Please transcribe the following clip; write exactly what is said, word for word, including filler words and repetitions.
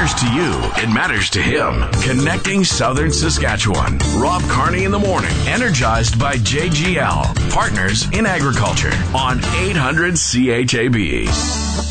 matters to you, it matters to him. Connecting Southern Saskatchewan. Rob Carney in the morning. Energized by J G L. Partners in Agriculture on eight hundred C H A B.